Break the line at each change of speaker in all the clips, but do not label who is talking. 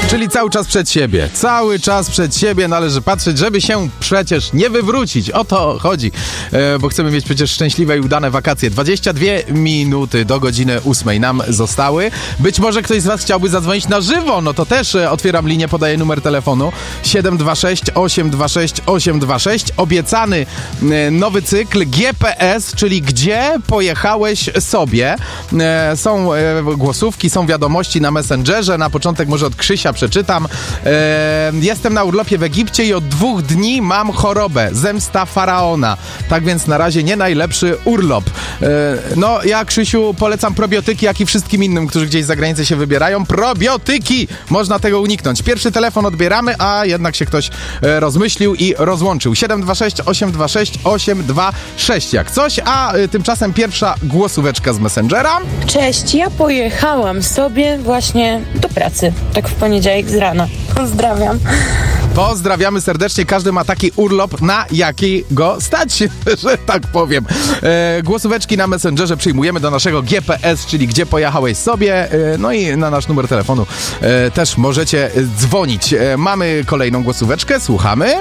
Czyli cały czas przed siebie. Cały czas przed siebie należy patrzeć, żeby się przecież nie wywrócić. O to chodzi, bo chcemy mieć przecież szczęśliwe i udane wakacje. 22 minuty do godziny 8 nam zostały. Być może ktoś z was chciałby zadzwonić na żywo, no to też otwieram linię, podaję numer telefonu 726 826 826. Obiecany nowy cykl GPS, czyli gdzie pojechałeś sobie. Są głosówki, są wiadomości na Messengerze. Na początek może od Krzysia przeczytam. Jestem na urlopie w Egipcie i od 2 dni mam chorobę. Zemsta faraona. Tak więc na razie nie najlepszy urlop. No ja, Krzysiu, polecam probiotyki, jak i wszystkim innym, którzy gdzieś za granicę się wybierają. Probiotyki! Można tego uniknąć. Pierwszy telefon odbieramy, a jednak się ktoś rozmyślił i rozłączył. 726 826 826 jak coś, a tymczasem pierwsza głosóweczka z Messengera.
Cześć, ja pojechałam sobie właśnie do pracy, tak w poniedziałek z rana. Pozdrawiam.
Pozdrawiamy serdecznie. Każdy ma taki urlop, na jaki go stać, że tak powiem. Głosóweczki na Messengerze przyjmujemy do naszego GPS, czyli gdzie pojechałeś sobie. No i na nasz numer telefonu też możecie dzwonić. Mamy kolejną głosóweczkę, słuchamy.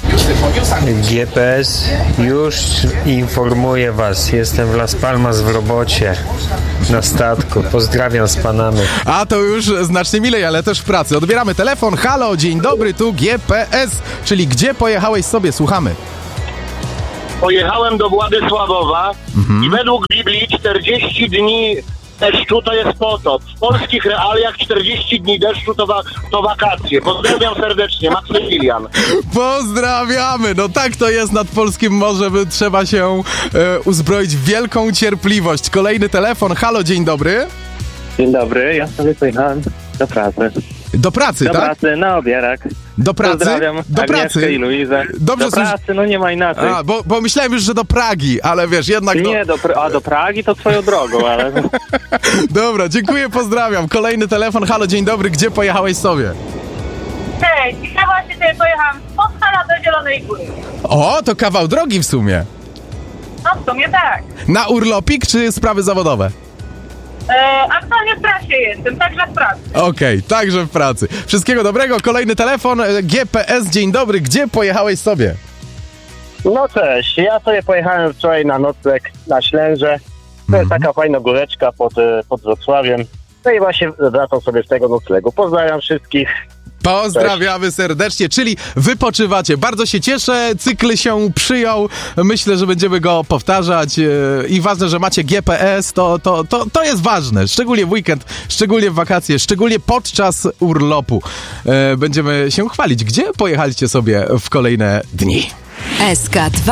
GPS już informuje was. Jestem w Las Palmas w robocie na statku. Pozdrawiam z Panamy.
A to już znacznie milej, ale też w pracy. Odbieramy telefon. Halo, dzień dobry, tu GPS, czyli gdzie pojechałeś sobie? Słuchamy.
Pojechałem do Władysławowa i według Biblii 40 dni deszczu to jest potop. W polskich realiach 40 dni deszczu to wakacje. Pozdrawiam serdecznie, Maksymilian.
Pozdrawiamy! No tak to jest nad polskim morzem, trzeba się uzbroić w wielką cierpliwość. Kolejny telefon. Halo, dzień dobry.
Dzień dobry, ja sobie pojechałem do pracy.
Do pracy,
do
tak?
Do pracy, na obierak.
Do pracy?
Pozdrawiam
do
Agnieszkę
pracy.
I Luizę.
Dobrze,
do pracy, no nie ma inaczej.
A, bo myślałem już, że do Pragi, ale wiesz, jednak...
Nie, do Pragi to twoją drogą, ale...
Dobra, dziękuję, pozdrawiam. Kolejny telefon. Halo, dzień dobry, gdzie pojechałeś sobie?
Cześć, ja właśnie sobie pojechałam z Podhala do Zielonej Góry.
O, to kawał drogi w sumie.
No w sumie tak.
Na urlopik czy sprawy zawodowe?
Aktualnie w prasie jestem, także w pracy.
Okej, także w pracy. Wszystkiego dobrego. Kolejny telefon. GPS, dzień dobry. Gdzie pojechałeś sobie?
No cześć, ja sobie pojechałem wczoraj na nocleg na Ślęże. To jest taka fajna góreczka pod Wrocławiem. No i właśnie wracam sobie z tego noclegu. Pozdrawiam wszystkich.
Pozdrawiamy serdecznie, czyli wypoczywacie. Bardzo się cieszę, cykl się przyjął. Myślę, że będziemy go powtarzać i ważne, że macie GPS, to jest ważne. Szczególnie w weekend, szczególnie w wakacje, szczególnie podczas urlopu. Będziemy się chwalić. Gdzie pojechaliście sobie w kolejne dni?
SK2.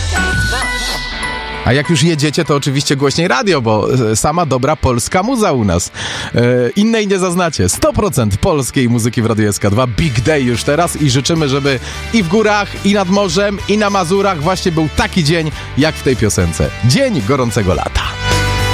A jak już jedziecie, to oczywiście głośniej radio, bo sama dobra polska muza u nas. Innej nie zaznacie. 100% polskiej muzyki w Radiu SK2. Big Day już teraz i życzymy, żeby i w górach, i nad morzem, i na Mazurach właśnie był taki dzień, jak w tej piosence. Dzień gorącego lata.